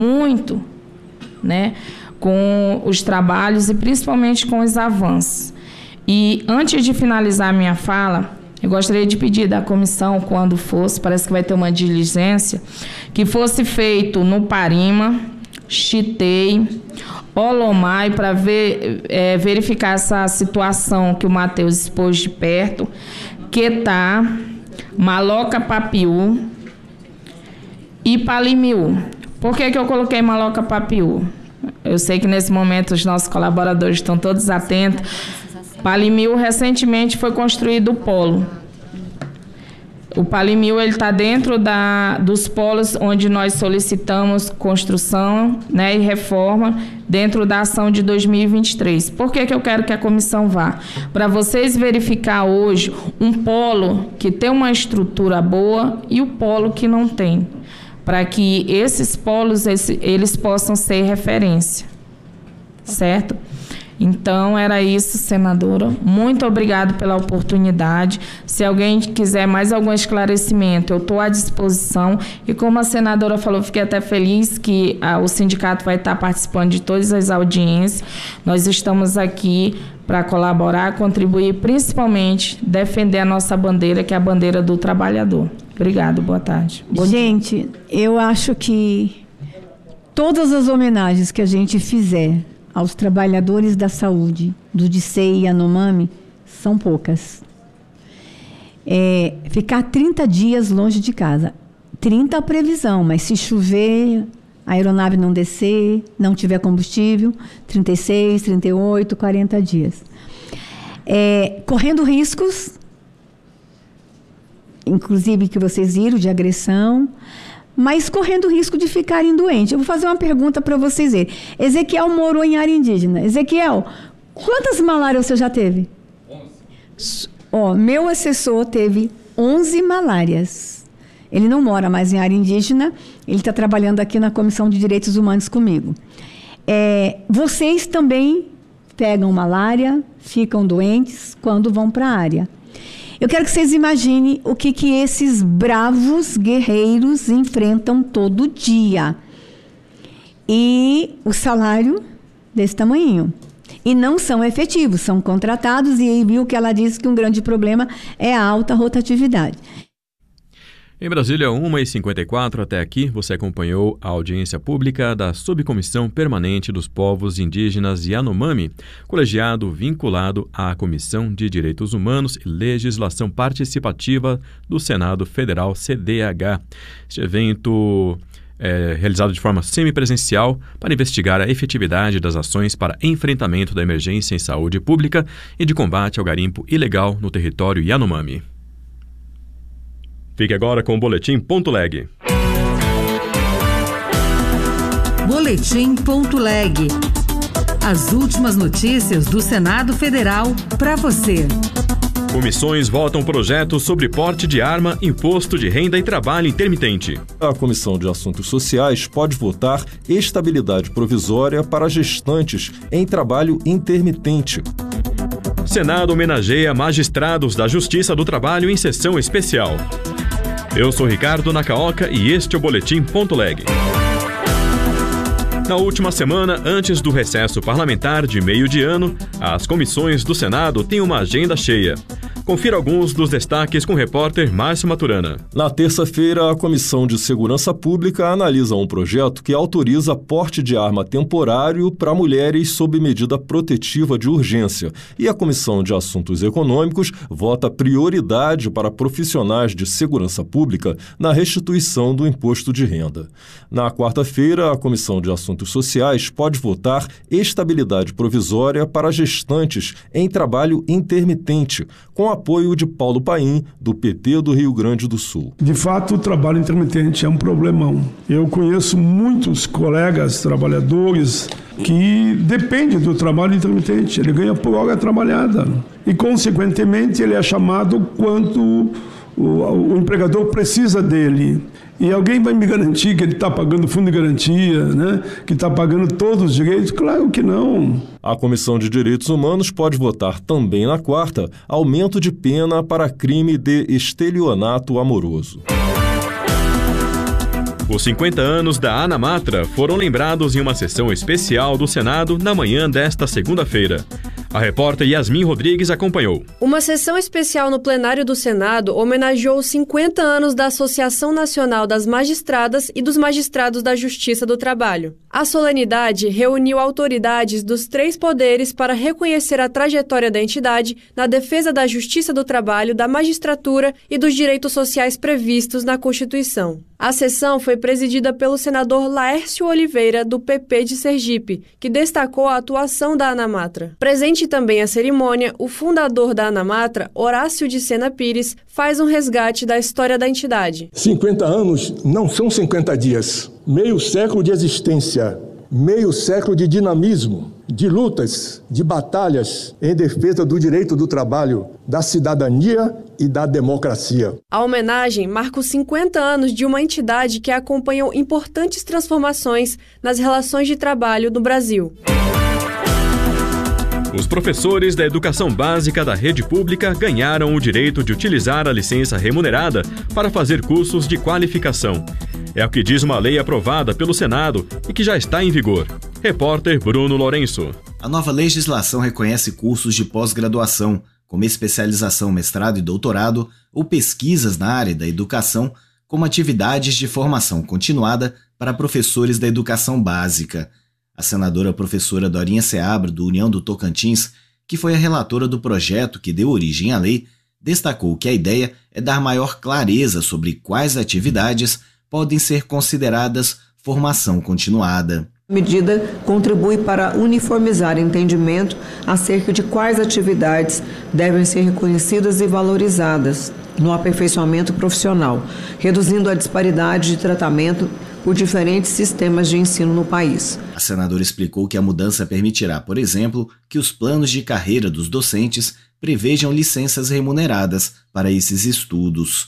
muito, né, com os trabalhos e principalmente com os avanços. E antes de finalizar a minha fala, eu gostaria de pedir da comissão, quando fosse, parece que vai ter uma diligência, que fosse feito no Parima, Chitei, Olomai, para verificar essa situação que o Matheus expôs de perto, Quetá, Maloca Papiú e Palimiú. Por que eu coloquei Maloca Papiú? Eu sei que nesse momento os nossos colaboradores estão todos atentos. Palimiú recentemente foi construído o polo. O Palimiú está dentro dos polos onde nós solicitamos construção, né, e reforma dentro da ação de 2023. Por que eu quero que a comissão vá? Para vocês verificar hoje um polo que tem uma estrutura boa e o polo que não tem, para que esses polos eles possam ser referência, certo? Então, era isso, senadora. Muito obrigado pela oportunidade. Se alguém quiser mais algum esclarecimento, eu estou à disposição. E como a senadora falou, fiquei até feliz que o sindicato vai estar participando de todas as audiências. Nós estamos aqui para colaborar, contribuir, principalmente defender a nossa bandeira, que é a bandeira do trabalhador. Obrigado, boa tarde. Gente, eu acho que todas as homenagens que a gente fizer aos trabalhadores da saúde, do DICEI e Yanomami, são poucas. Ficar 30 dias longe de casa. 30 a previsão, mas se chover, a aeronave não descer, não tiver combustível, 36, 38, 40 dias. Correndo riscos, inclusive que vocês viram, de agressão, mas correndo o risco de ficarem doentes. Eu vou fazer uma pergunta para vocês verem. Ezequiel morou em área indígena. Ezequiel, quantas malárias você já teve? 11. Meu assessor teve 11 malárias. Ele não mora mais em área indígena, ele está trabalhando aqui na Comissão de Direitos Humanos comigo. Vocês também pegam malária, ficam doentes quando vão para a área. Eu quero que vocês imaginem o que esses bravos guerreiros enfrentam todo dia. E o salário desse tamanho. E não são efetivos, são contratados, e aí viu que ela disse que um grande problema é a alta rotatividade. Em Brasília, 1h54, até aqui, você acompanhou a audiência pública da Subcomissão Permanente dos Povos Indígenas Yanomami, colegiado vinculado à Comissão de Direitos Humanos e Legislação Participativa do Senado Federal, CDH. Este evento é realizado de forma semipresencial para investigar a efetividade das ações para enfrentamento da emergência em saúde pública e de combate ao garimpo ilegal no território Yanomami. Fique agora com o Boletim.leg. Boletim.leg. As últimas notícias do Senado Federal para você. Comissões votam projetos sobre porte de arma, imposto de renda e trabalho intermitente. A Comissão de Assuntos Sociais pode votar estabilidade provisória para gestantes em trabalho intermitente. Senado homenageia magistrados da Justiça do Trabalho em sessão especial. Eu sou Ricardo Nakaoka e este é o Boletim.leg. Na última semana, antes do recesso parlamentar de meio de ano, as comissões do Senado têm uma agenda cheia. Confira alguns dos destaques com o repórter Márcio Maturana. Na terça-feira, a Comissão de Segurança Pública analisa um projeto que autoriza porte de arma temporário para mulheres sob medida protetiva de urgência. E a Comissão de Assuntos Econômicos vota prioridade para profissionais de segurança pública na restituição do imposto de renda. Na quarta-feira, a Comissão de Assuntos Sociais pode votar estabilidade provisória para gestantes em trabalho intermitente, com apoio de Paulo Paim, do PT do Rio Grande do Sul. De fato, o trabalho intermitente é um problemão. Eu conheço muitos colegas trabalhadores que dependem do trabalho intermitente. Ele ganha por hora trabalhada. E, consequentemente, ele é chamado quando o empregador precisa dele. E alguém vai me garantir que ele está pagando fundo de garantia, né? Que está pagando todos os direitos? Claro que não. A Comissão de Direitos Humanos pode votar também na quarta aumento de pena para crime de estelionato amoroso. Os 50 anos da Anamatra foram lembrados em uma sessão especial do Senado na manhã desta segunda-feira. A repórter Yasmin Rodrigues acompanhou. Uma sessão especial no plenário do Senado homenageou os 50 anos da Associação Nacional das Magistradas e dos Magistrados da Justiça do Trabalho. A solenidade reuniu autoridades dos 3 poderes para reconhecer a trajetória da entidade na defesa da justiça do trabalho, da magistratura e dos direitos sociais previstos na Constituição. A sessão foi presidida pelo senador Laércio Oliveira, do PP de Sergipe, que destacou a atuação da Anamatra. Presente também à cerimônia, o fundador da Anamatra, Horácio de Sena Pires, faz um resgate da história da entidade. 50 anos não são 50 dias. Meio século de existência, meio século de dinamismo, de lutas, de batalhas em defesa do direito do trabalho, da cidadania e da democracia. A homenagem marca os 50 anos de uma entidade que acompanhou importantes transformações nas relações de trabalho no Brasil. Os professores da educação básica da rede pública ganharam o direito de utilizar a licença remunerada para fazer cursos de qualificação. É o que diz uma lei aprovada pelo Senado e que já está em vigor. Repórter Bruno Lourenço. A nova legislação reconhece cursos de pós-graduação, como especialização, mestrado e doutorado, ou pesquisas na área da educação, como atividades de formação continuada para professores da educação básica. A senadora professora Dorinha Seabra, do União do Tocantins, que foi a relatora do projeto que deu origem à lei, destacou que a ideia é dar maior clareza sobre quais atividades podem ser consideradas formação continuada. A medida contribui para uniformizar entendimento acerca de quais atividades devem ser reconhecidas e valorizadas no aperfeiçoamento profissional, reduzindo a disparidade de tratamento por diferentes sistemas de ensino no país. A senadora explicou que a mudança permitirá, por exemplo, que os planos de carreira dos docentes prevejam licenças remuneradas para esses estudos.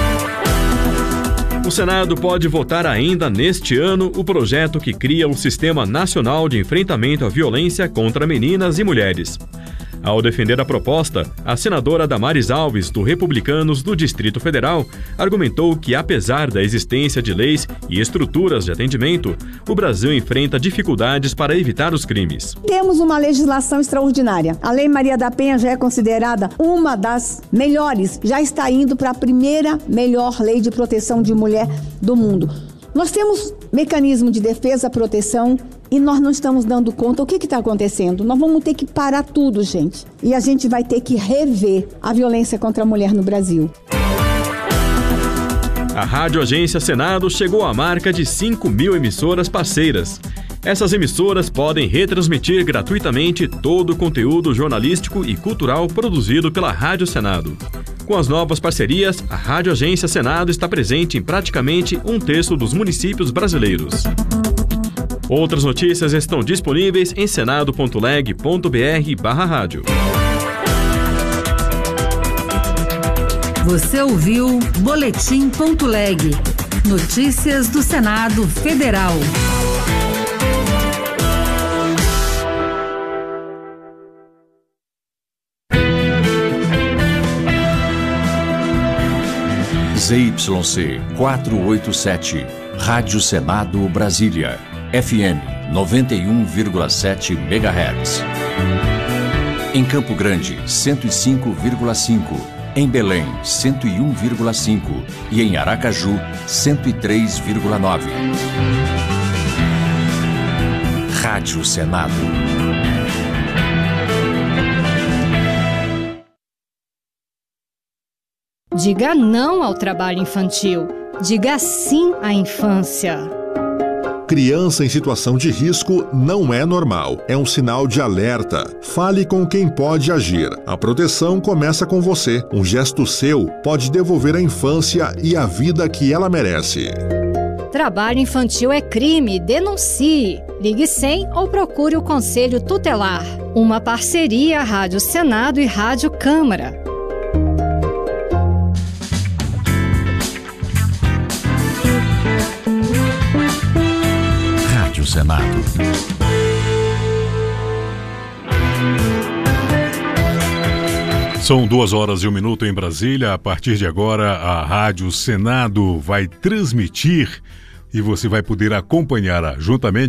O Senado pode votar ainda neste ano o projeto que cria o Sistema Nacional de Enfrentamento à Violência contra Meninas e Mulheres. Ao defender a proposta, a senadora Damares Alves, do Republicanos do Distrito Federal, argumentou que, apesar da existência de leis e estruturas de atendimento, o Brasil enfrenta dificuldades para evitar os crimes. Temos uma legislação extraordinária. A Lei Maria da Penha já é considerada uma das melhores, já está indo para a primeira melhor lei de proteção de mulher do mundo. Nós temos mecanismo de defesa, proteção, e nós não estamos dando conta. O que está acontecendo? Nós vamos ter que parar tudo, gente. E a gente vai ter que rever a violência contra a mulher no Brasil. A Rádio Agência Senado chegou à marca de 5.000 emissoras parceiras. Essas emissoras podem retransmitir gratuitamente todo o conteúdo jornalístico e cultural produzido pela Rádio Senado. Com as novas parcerias, a Rádio Agência Senado está presente em praticamente 1/3 dos municípios brasileiros. Outras notícias estão disponíveis em senado.leg.br/rádio. Você ouviu Boletim.leg. Notícias do Senado Federal. ZYC 487, Rádio Senado Brasília, FM 91,7 MHz. Em Campo Grande, 105,5. Em Belém, 101,5. E em Aracaju, 103,9. Rádio Senado. Diga não ao trabalho infantil. Diga sim à infância. Criança em situação de risco não é normal. É um sinal de alerta. Fale com quem pode agir. A proteção começa com você. Um gesto seu pode devolver a infância e a vida que ela merece. Trabalho infantil é crime. Denuncie. Ligue 100 ou procure o Conselho Tutelar. Uma parceria Rádio Senado e Rádio Câmara. Senado. São 2h01 em Brasília. A partir de agora, a Rádio Senado vai transmitir e você vai poder acompanhar juntamente